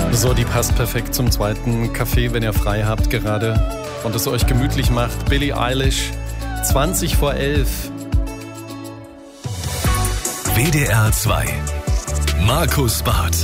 So, die passt perfekt zum zweiten Kaffee, wenn ihr frei habt gerade und es euch gemütlich macht. Billie Eilish, 20 vor 11. WDR 2. Markus Barth.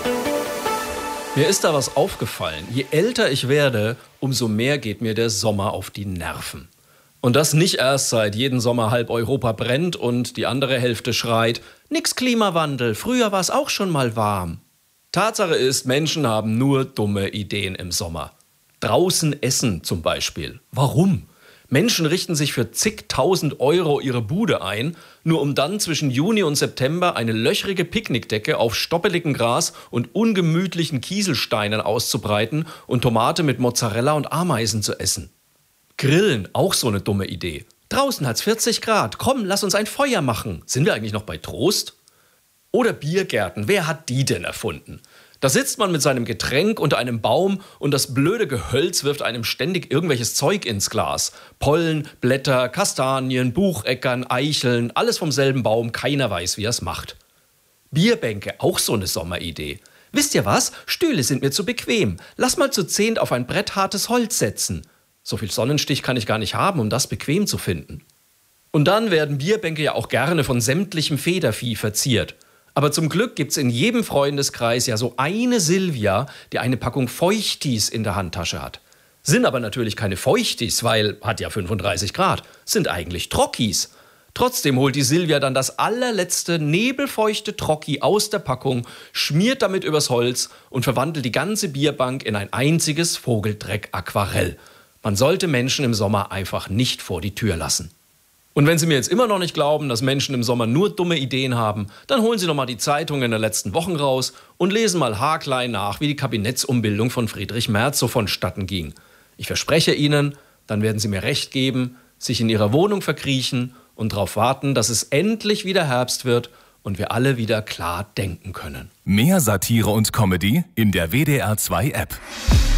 Mir ist da was aufgefallen. Je älter ich werde, umso mehr geht mir der Sommer auf die Nerven. Und das nicht erst seit jeden Sommer halb Europa brennt und die andere Hälfte schreit, nix Klimawandel, früher war es auch schon mal warm. Tatsache ist, Menschen haben nur dumme Ideen im Sommer. Draußen essen zum Beispiel. Warum? Menschen richten sich für zigtausend Euro ihre Bude ein, nur um dann zwischen Juni und September eine löchrige Picknickdecke auf stoppeligem Gras und ungemütlichen Kieselsteinen auszubreiten und Tomate mit Mozzarella und Ameisen zu essen. Grillen, auch so eine dumme Idee. Draußen hat's 40 Grad, komm, lass uns ein Feuer machen. Sind wir eigentlich noch bei Trost? Oder Biergärten, wer hat die denn erfunden? Da sitzt man mit seinem Getränk unter einem Baum und das blöde Gehölz wirft einem ständig irgendwelches Zeug ins Glas. Pollen, Blätter, Kastanien, Bucheckern, Eicheln, alles vom selben Baum, keiner weiß, wie er es macht. Bierbänke, auch so eine Sommeridee. Wisst ihr was? Stühle sind mir zu bequem. Lass mal zu 10 auf ein bretthartes Holz setzen. So viel Sonnenstich kann ich gar nicht haben, um das bequem zu finden. Und dann werden Bierbänke ja auch gerne von sämtlichem Federvieh verziert. Aber zum Glück gibt's in jedem Freundeskreis ja so eine Silvia, die eine Packung Feuchtis in der Handtasche hat. Sind aber natürlich keine Feuchtis, weil hat ja 35 Grad, sind eigentlich Trockis. Trotzdem holt die Silvia dann das allerletzte nebelfeuchte Trocki aus der Packung, schmiert damit übers Holz und verwandelt die ganze Bierbank in ein einziges Vogeldreck-Aquarell. Man sollte Menschen im Sommer einfach nicht vor die Tür lassen. Und wenn Sie mir jetzt immer noch nicht glauben, dass Menschen im Sommer nur dumme Ideen haben, dann holen Sie noch mal die Zeitungen der letzten Wochen raus und lesen mal haarklein nach, wie die Kabinettsumbildung von Friedrich Merz so vonstatten ging. Ich verspreche Ihnen, dann werden Sie mir recht geben, sich in Ihrer Wohnung verkriechen und darauf warten, dass es endlich wieder Herbst wird und wir alle wieder klar denken können. Mehr Satire und Comedy in der WDR 2 App.